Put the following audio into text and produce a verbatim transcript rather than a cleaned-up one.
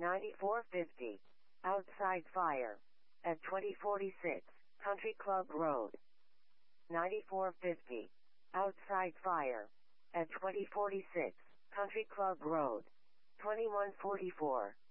ninety-four fifty, Outside Fire, at twenty forty-six, Country Club Road. ninety-four fifty, Outside Fire, at twenty forty-six, Country Club Road. twenty-one forty-four,